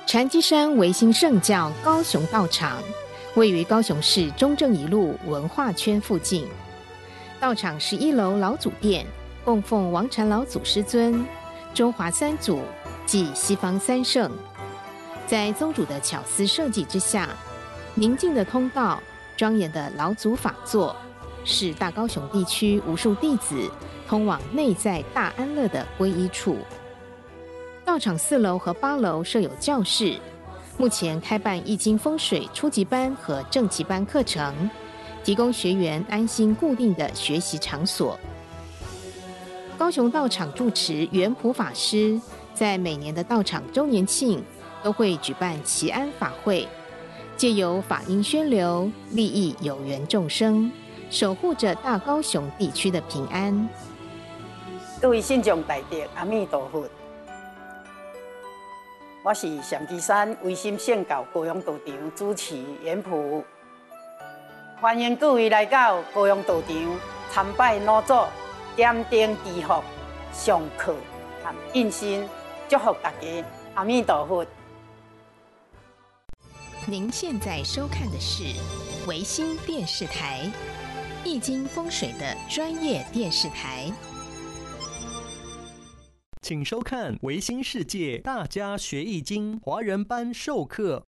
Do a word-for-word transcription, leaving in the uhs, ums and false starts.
禅机山维新圣教高雄道场位于高雄市中正一路文化圈附近。道场是一楼老祖殿，供奉王禅老祖师尊、中华三祖及西方三圣。在宗主的巧思设计之下，宁静的通道、庄严的老祖法座，是大高雄地区无数弟子通往内在大安乐的皈依处。道场四楼和八楼设有教室，目前开办易经风水初级班和正级班课程，提供学员安心固定的学习场所。高雄道场住持圆普法师在每年的道场周年庆都会举办祈安法会，借由法音宣流，利益有缘众生，守护着大高雄地区的平安。 各位信众大德，阿弥陀佛。我是上基山维新圣教高雄道场主持圆普，欢迎各位来到高雄道场参拜老祖，点灯祈福、上课和印心，祝福大家，阿弥陀佛。 您现在收看的是维新电视台，易经风水的专业电视台。 请收看维新世界大家学易经华人班授课。